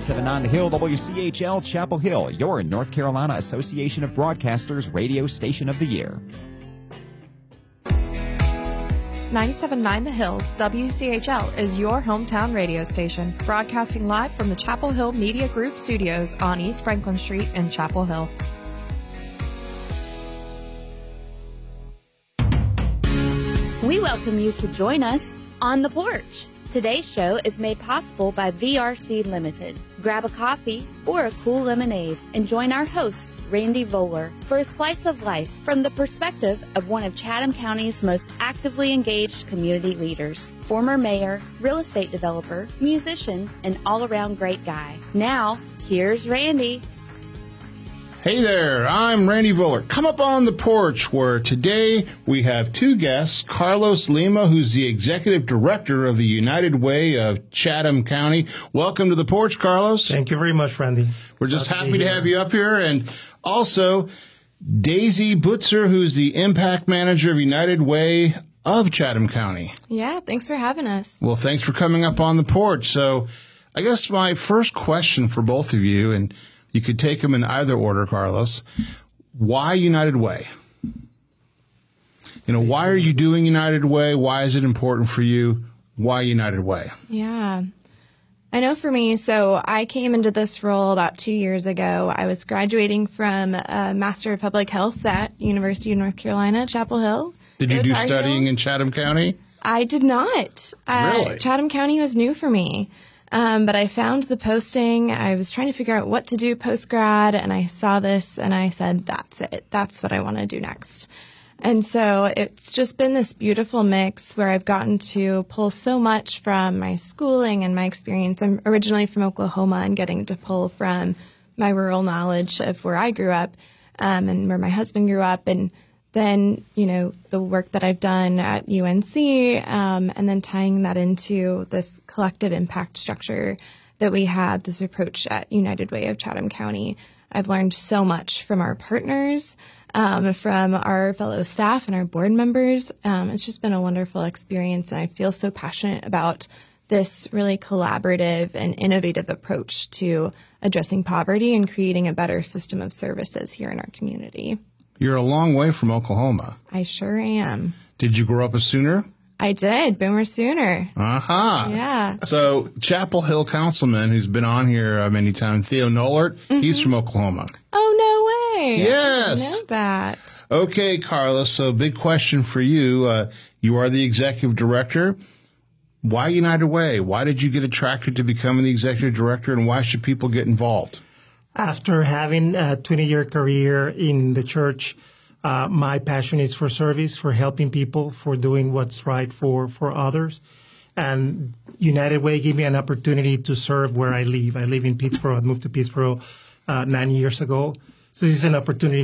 97.9 The Hill, WCHL Chapel Hill, your North Carolina Association of Broadcasters Radio Station of the Year. 97.9 The Hill, WCHL is your hometown radio station, broadcasting live from the Chapel Hill Media Group studios on East Franklin Street in Chapel Hill. We welcome you to join us on The Porch. Today's show is made possible by VRC Limited. Grab a coffee or a cool lemonade and join our host, Randy Voller, for a slice of life from the perspective of one of Chatham County's most actively engaged community leaders, former mayor, real estate developer, musician, and all-around great guy. Now, here's Randy. Hey there, I'm Randy Voller. Come up on the porch, where today we have two guests, Carlos Lima, who's the Executive Director of the United Way of Chatham County. Welcome to the porch, Carlos. Thank you very much, Randy. We're just happy to have you up here. And also, Daisy Butzer, who's the Impact Manager of United Way of Chatham County. Yeah, thanks for having us. Well, thanks for coming up on the porch. So I guess my first question for both of you, and you could take them in either order, Carlos. Why United Way? You know, why are you doing United Way? Why is it important for you? Why United Way? Yeah. I know for me, so I came into this role about 2 years ago. I was graduating from a Master of Public Health at University of North Carolina, Chapel Hill. Did you do studying in Chatham County? I did not. Really? Chatham County was new for me. But I found the posting. I was trying to figure out what to do post-grad, and I saw this, and I said, that's it. That's what I want to do next. And so it's just been this beautiful mix where I've gotten to pull so much from my schooling and my experience. I'm originally from Oklahoma, and getting to pull from my rural knowledge of where I grew up and where my husband grew up, and then, you know, the work that I've done at UNC, and then tying that into this collective impact structure that we have, this approach at United Way of Chatham County. I've learned so much from our partners, from our fellow staff and our board members. It's just been a wonderful experience, and I feel so passionate about this really collaborative and innovative approach to addressing poverty and creating a better system of services here in our community. You're a long way from Oklahoma. I sure am. Did you grow up a Sooner? I did. Boomer Sooner. Uh-huh. Yeah. So Chapel Hill councilman who's been on here many times, Theo Nollert, he's from Oklahoma. Oh, no way. Yes. I know that. Okay, Carlos, so big question for you. You are the executive director. Why United Way? Why did you get attracted to becoming the executive director, and why should people get involved? After having a 20-year career in the church, my passion is for service, for helping people, for doing what's right for others. And United Way gave me an opportunity to serve where I live. I live in Pittsboro. I moved to Pittsboro 9 years ago. So this is an opportunity